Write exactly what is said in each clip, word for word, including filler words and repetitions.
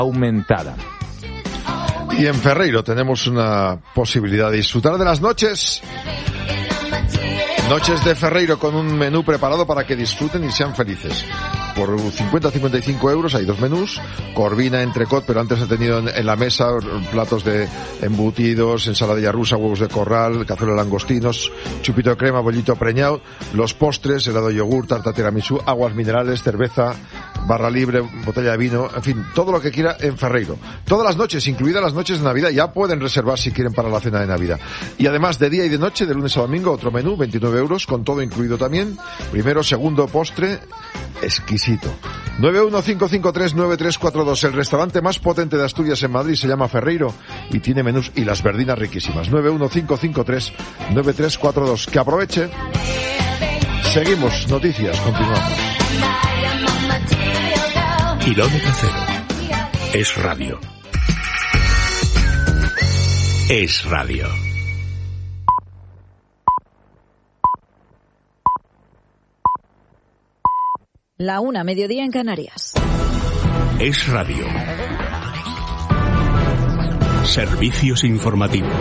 aumentada. Y en Ferreiro tenemos una posibilidad de disfrutar de las noches. Noches de Ferreiro con un menú preparado para que disfruten y sean felices. Por cincuenta a cincuenta y cinco euros hay dos menús, corvina, entrecot, pero antes he tenido en, en la mesa platos de embutidos, ensaladilla rusa, huevos de corral, cazuela de langostinos, chupito de crema, bollito preñado, los postres, helado de yogur, tarta tiramisú, aguas minerales, cerveza, barra libre, botella de vino, en fin, todo lo que quiera en Ferreiro. Todas las noches, incluidas las noches de Navidad, ya pueden reservar si quieren para la cena de Navidad. Y además de día y de noche, de lunes a domingo, otro menú, veintinueve euros, con todo incluido también. Primero, segundo, postre, exquisito. nueve uno cinco cinco tres nueve tres cuatro dos. El restaurante más potente de Asturias en Madrid se llama Ferreiro y tiene menús y las verdinas riquísimas. nueve uno cinco cinco tres nueve tres cuatro dos. Que aproveche. Seguimos. Noticias. Continuamos. Kilómetro cero. Es radio. Es radio. La una, mediodía en Canarias. Es radio. Servicios informativos.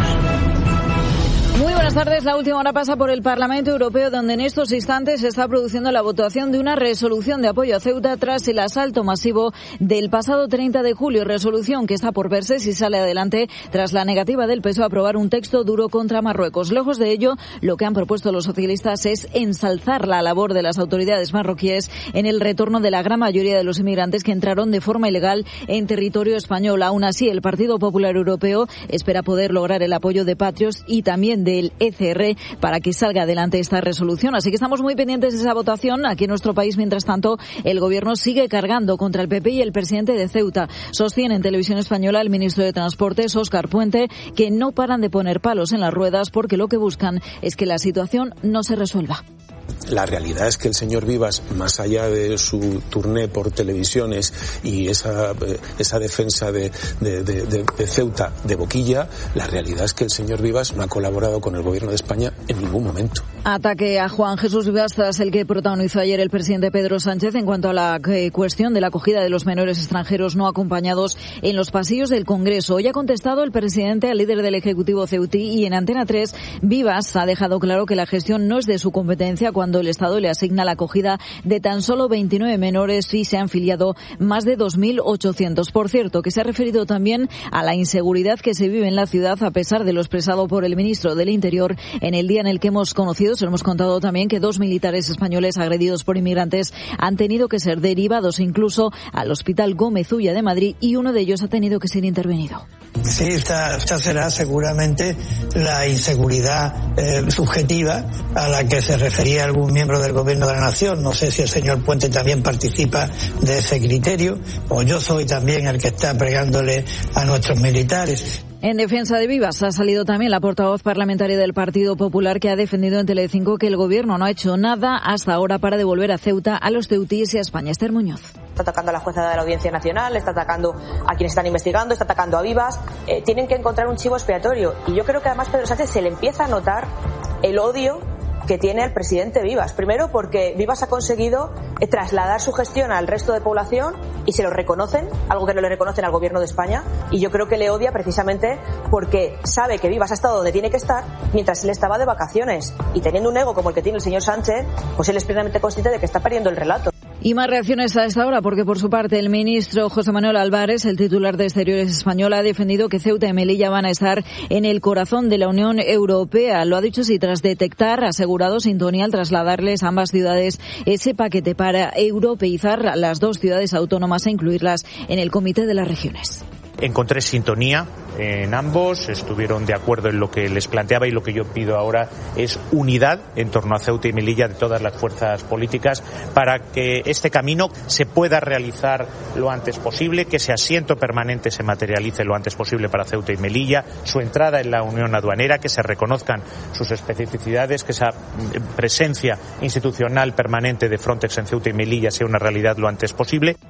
Muy buenas tardes. La última hora pasa por el Parlamento Europeo, donde en estos instantes se está produciendo la votación de una resolución de apoyo a Ceuta tras el asalto masivo del pasado treinta de julio. Resolución que está por verse si sale adelante tras la negativa del P S O E a aprobar un texto duro contra Marruecos. Lejos de ello, lo que han propuesto los socialistas es ensalzar la labor de las autoridades marroquíes en el retorno de la gran mayoría de los inmigrantes que entraron de forma ilegal en territorio español. Aún así, el Partido Popular Europeo espera poder lograr el apoyo de Patrios y también de del E C R para que salga adelante esta resolución. Así que estamos muy pendientes de esa votación. Aquí en nuestro país, mientras tanto, el Gobierno sigue cargando contra el P P y el presidente de Ceuta. Sostiene en Televisión Española el ministro de Transportes, Óscar Puente, que no paran de poner palos en las ruedas porque lo que buscan es que la situación no se resuelva. La realidad es que el señor Vivas, más allá de su turné por televisiones y esa esa defensa de, de, de, de, de Ceuta de boquilla, la realidad es que el señor Vivas no ha colaborado con el Gobierno de España en ningún momento. Ataque a Juan Jesús Vivas tras el que protagonizó ayer el presidente Pedro Sánchez en cuanto a la eh, cuestión de la acogida de los menores extranjeros no acompañados en los pasillos del Congreso. Hoy ha contestado el presidente al líder del Ejecutivo ceutí y en Antena tres Vivas ha dejado claro que la gestión no es de su competencia cuando el Estado le asigna la acogida de tan solo veintinueve menores y se han filiado más de dos mil ochocientos. Por cierto, que se ha referido también a la inseguridad que se vive en la ciudad a pesar de lo expresado por el ministro del Interior en el día en el que hemos conocido, se lo hemos contado también, que dos militares españoles agredidos por inmigrantes han tenido que ser derivados incluso al Hospital Gómez Ulla de Madrid y uno de ellos ha tenido que ser intervenido. Sí, esta, esta será seguramente la inseguridad eh, subjetiva a la que se refería algún miembro del Gobierno de la Nación. No sé si el señor Puente también participa de ese criterio o yo soy también el que está pregándole a nuestros militares. En defensa de Vivas ha salido también la portavoz parlamentaria del Partido Popular, que ha defendido en Telecinco que el Gobierno no ha hecho nada hasta ahora para devolver a Ceuta a los ceutíes y a España. Esther Muñoz. Está atacando a la jueza de la Audiencia Nacional, está atacando a quienes están investigando, está atacando a Vivas. Eh, tienen que encontrar un chivo expiatorio. Y yo creo que además Pedro Sánchez se le empieza a notar el odio que tiene el presidente Vivas. Primero porque Vivas ha conseguido trasladar su gestión al resto de población y se lo reconocen, algo que no le reconocen al Gobierno de España, y yo creo que le odia precisamente porque sabe que Vivas ha estado donde tiene que estar mientras él estaba de vacaciones, y teniendo un ego como el que tiene el señor Sánchez, pues él es plenamente consciente de que está perdiendo el relato. Y más reacciones a esta hora, porque por su parte el ministro José Manuel Álvarez, el titular de Exteriores español, ha defendido que Ceuta y Melilla van a estar en el corazón de la Unión Europea. Lo ha dicho así tras detectar, asegurado, sintonía al trasladarles a ambas ciudades ese paquete para europeizar las dos ciudades autónomas e incluirlas en el Comité de las Regiones. Encontré sintonía en ambos, estuvieron de acuerdo en lo que les planteaba, y lo que yo pido ahora es unidad en torno a Ceuta y Melilla de todas las fuerzas políticas para que este camino se pueda realizar lo antes posible, que ese asiento permanente se materialice lo antes posible para Ceuta y Melilla, su entrada en la Unión Aduanera, que se reconozcan sus especificidades, que esa presencia institucional permanente de Frontex en Ceuta y Melilla sea una realidad lo antes posible.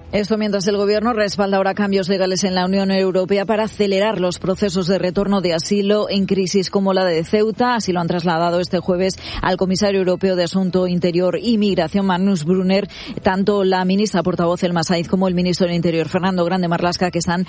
Esto mientras el Gobierno respalda ahora cambios legales en la Unión Europea para acelerar los procesos de retorno de asilo en crisis como la de Ceuta. Así lo han trasladado este jueves al Comisario Europeo de Asunto Interior y Migración, Magnus Brunner, tanto la ministra portavoz Elma Said como el ministro del Interior, Fernando Grande Marlaska, que están